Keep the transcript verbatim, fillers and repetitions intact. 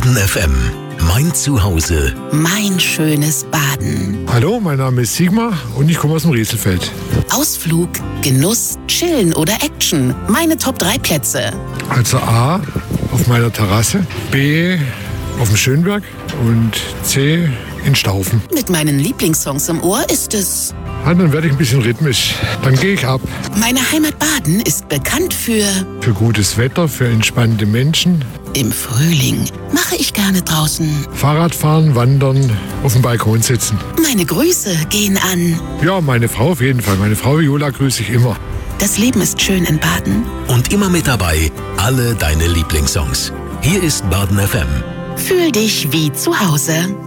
Baden F M. Mein Zuhause. Mein schönes Baden. Hallo, mein Name ist Sigmar und ich komme aus dem Rieselfeld. Ausflug, Genuss, Chillen oder Action. Meine Top drei Plätze. Also A, auf meiner Terrasse, B, auf dem Schönberg und C, in Staufen. Mit meinen Lieblingssongs im Ohr ist es... Halt, dann werde ich ein bisschen rhythmisch. Dann gehe ich ab. Meine Heimat Baden ist bekannt für... Für gutes Wetter, für entspannte Menschen. Im Frühling mache ich gerne draußen. Fahrradfahren, wandern, auf dem Balkon sitzen. Meine Grüße gehen an... Ja, meine Frau auf jeden Fall. Meine Frau Viola grüße ich immer. Das Leben ist schön in Baden. Und immer mit dabei alle deine Lieblingssongs. Hier ist Baden F M. Fühl dich wie zu Hause.